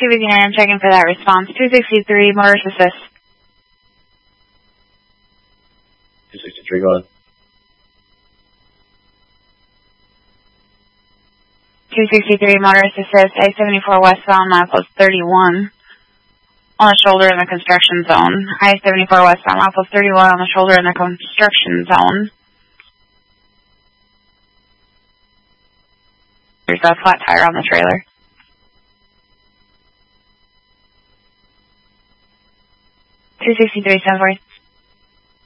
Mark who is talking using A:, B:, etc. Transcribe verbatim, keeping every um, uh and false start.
A: two fifty-nine, I'm checking for that response. two sixty-three, motorist assist.
B: two sixty-three, go ahead.
A: two sixty-three, motorist assist, I seventy-four westbound, milepost thirty-one. On the shoulder in the construction zone. I seventy-four westbound, milepost thirty-one on the shoulder in the construction zone. There's a flat tire on the trailer. two sixty-three, seven forty.